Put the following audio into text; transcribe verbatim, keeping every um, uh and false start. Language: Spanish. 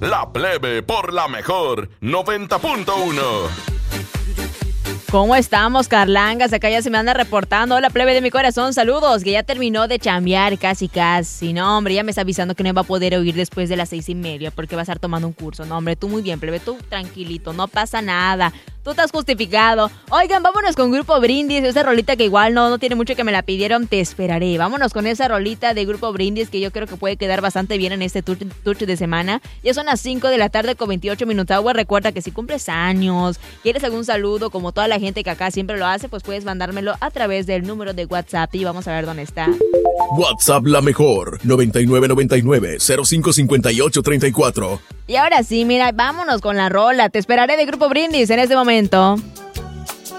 La Plebe por la mejor noventa punto uno. ¿Cómo estamos, Carlangas? Acá ya se me anda reportando. Hola, plebe de mi corazón, saludos. Que ya terminó de chambear casi casi. No, hombre, ya me está avisando que no va a poder oír después de las seis y media porque va a estar tomando un curso. No, hombre, tú muy bien, plebe, tú tranquilito, no pasa nada. Tú estás justificado. Oigan, vámonos con Grupo Brindis, esa rolita que igual no, no tiene mucho que me la pidieron, Te Esperaré. Vámonos con esa rolita de Grupo Brindis que yo creo que puede quedar bastante bien en este tour, tour de semana. Ya son las cinco de la tarde con veintiocho minutos. Agua, recuerda que si cumples años, quieres algún saludo, como toda la gente que acá siempre lo hace, pues puedes mandármelo a través del número de WhatsApp y vamos a ver dónde está. WhatsApp La Mejor, noventa y nueve noventa y nueve, cero cinco cincuenta y ocho treinta y cuatro. Y ahora sí, mira, vámonos con la rola. Te Esperaré de Grupo Brindis en este momento.